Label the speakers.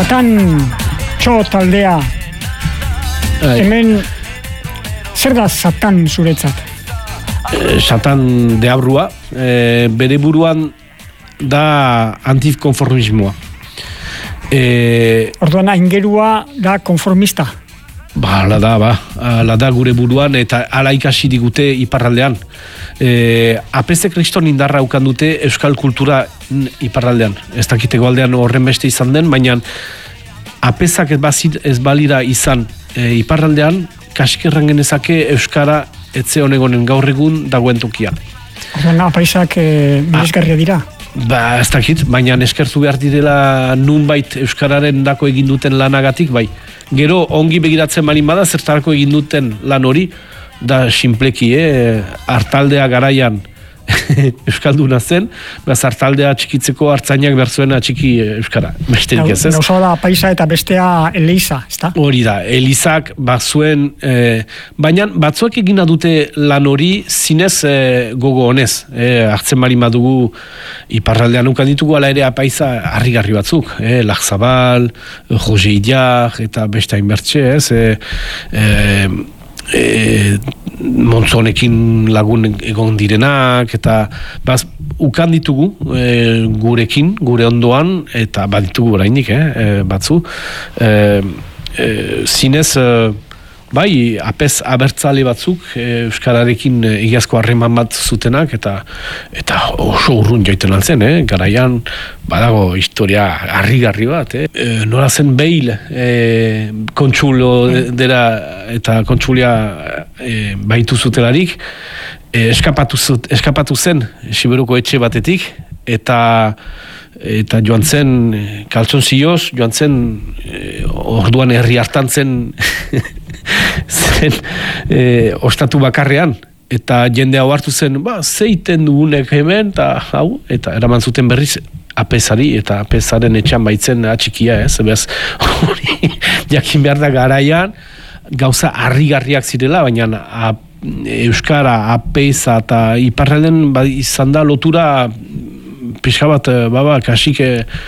Speaker 1: Satan txo taldea. Hemen, zer da Satan zuretzat?
Speaker 2: Satan deabrua, bere buruan da antikonformismoa.
Speaker 1: Orduan, aingerua da konformista.
Speaker 2: Ala da gure buruan, eta ala ikasi digute iparraldean. Apeze kriston indarra ukan dute euskal kultura iparraldean. Ez dakiteko aldean horren beste izan den, baina apezak ez balira izan iparraldean, kaskerran genezake euskara etze honegonen gaur egun dagoen tokia.
Speaker 1: Orduan, apaisak miresgarria dira?
Speaker 2: Ez dakit, baina eskertu behar direla nunbait euskararen dako egin duten lanagatik, bai. Gero, ongi begiratzen balin bada, zertarako egin duten lan hori, da sinpleki, hartaldea garaian euskalduna zen, beraz hartaldea txikitzeko hartzainak berzuena txiki euskara, besterik ez ez.
Speaker 1: Gauza da paisa eta bestea Eliza, ez da?
Speaker 2: Hori da, Elizak bazuen, baina batzuek egina dute lan hori zinez gogo honez, hartzen bali madugu iparraldean ukan ditugu, ala ere apaisa harrigarri batzuk, Larzabal, Roger Idiar, eta beste hainbertxe, ez, Montzonekin lagun egon direnak, eta ukan ditugu gurekin, gure ondoan, eta baditugu oraindik, batzu. Zinez, bai, apez abertzale batzuk euskararekin egiazko harreman bat zutenak, eta oso urrun joiten altzen, garaian badago historia harrigarri bat, nora zen Beil kontsulo dela eta kontsulia baitu zutelarik, eskapatu zen Siberuko etxe batetik, eta joan zen kaltzonzioz, joan zen orduan herri hartan zen ostatu bakarrean, eta jende hau hartu zen, zeiten dugunek hemen, eta eraman zuten berriz apezari, eta apezaren etxan baitzen atxikia, bez, hori jakin behar da garaian, gauza harrigarriak zirela, baina euskara, apeza eta iparralden izan da lotura pixka bat, kasik